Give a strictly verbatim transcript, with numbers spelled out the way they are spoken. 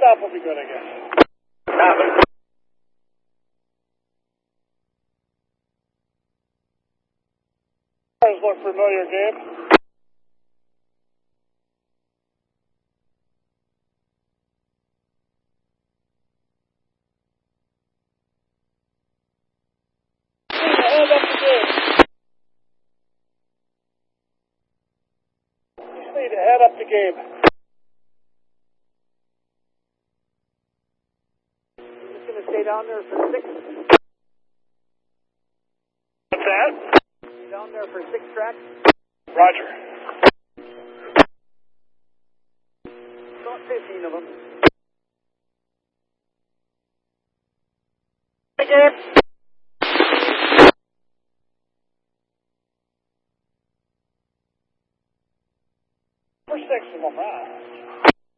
stop will be good, I guess. Stop it. Cars look familiar, Gabe. Head up to Gabe. Just need to head up to Gabe. Just going to stay down there for six. What's that? Down there for six tracks. Roger. About fifteen of them. Hey, Gabe. For six of them, huh?